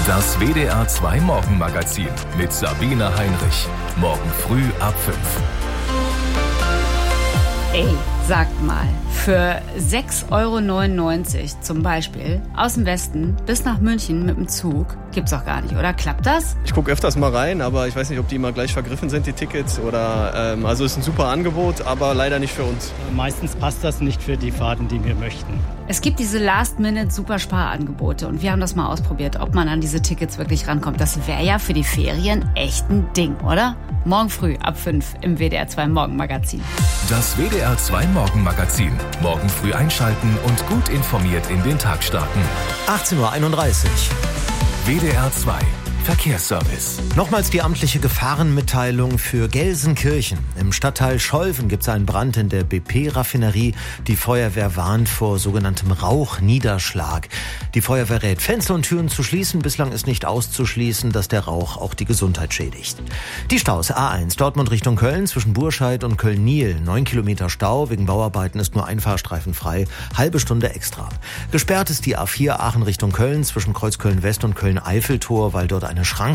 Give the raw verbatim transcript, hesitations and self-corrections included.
Das W D R zwei Morgenmagazin mit Sabine Heinrich. Morgen früh ab fünf. Ey, sagt mal, für sechs Euro neunundneunzig zum Beispiel aus dem Westen bis nach München mit dem Zug gibt's doch gar nicht, oder? Klappt das? Ich gucke öfters mal rein, aber ich weiß nicht, ob die immer gleich vergriffen sind, die Tickets. Oder, ähm, also es ist ein super Angebot, aber leider nicht für uns. Meistens passt das nicht für die Fahrten, die wir möchten. Es gibt diese Last-Minute-Supersparangebote und wir haben das mal ausprobiert, ob man an diese Tickets wirklich rankommt. Das wäre ja für die Ferien echt ein Ding, oder? Morgen früh ab fünf im W D R zwei Morgenmagazin. Das W D R zwei Morgenmagazin. Morgen früh einschalten und gut informiert in den Tag starten. achtzehn Uhr einunddreißig. W D R zwei Verkehrsservice. Nochmals die amtliche Gefahrenmitteilung für Gelsenkirchen. Im Stadtteil Scholven gibt es einen Brand in der B P-Raffinerie. Die Feuerwehr warnt vor sogenanntem Rauchniederschlag. Die Feuerwehr rät, Fenster und Türen zu schließen. Bislang ist nicht auszuschließen, dass der Rauch auch die Gesundheit schädigt. Die Staus A eins Dortmund Richtung Köln zwischen Burscheid und Köln-Niel. Neun Kilometer Stau. Wegen Bauarbeiten ist nur ein Fahrstreifen frei. Halbe Stunde extra. Gesperrt ist die A vier Aachen Richtung Köln zwischen Kreuzköln West und Köln-Eiffeltor, weil dort eine Schrank